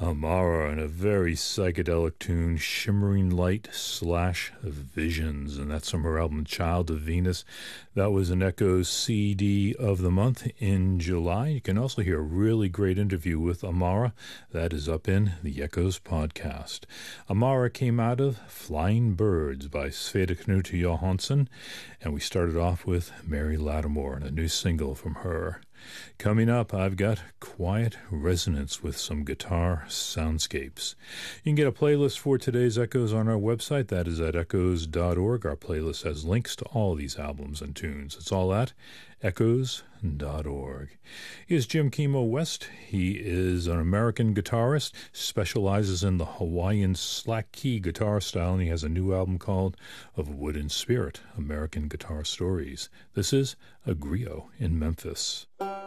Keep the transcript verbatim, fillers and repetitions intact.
Amara and a very psychedelic tune, Shimmering Light slash Visions, and that's from her album Child of Venus. That was an Echoes C D of the month in July. You can also hear a really great interview with Amara. That is up in the Echoes podcast. Amara came out of Flying Birds by Sveta Knut Johansson, and we started off with Mary Lattimore and a new single from her. Coming up, I've got Quiet Resonance with some guitar soundscapes. You can get a playlist for today's Echoes on our website. That is at echoes dot org. Our playlist has links to all these albums and tunes. It's all at echoes dot org. Here's Jim Kimo West. He is an American guitarist, specializes in the Hawaiian slack key guitar style, and he has a new album called Of Wood and Spirit, American Guitar Stories. This is Agrio in Memphis.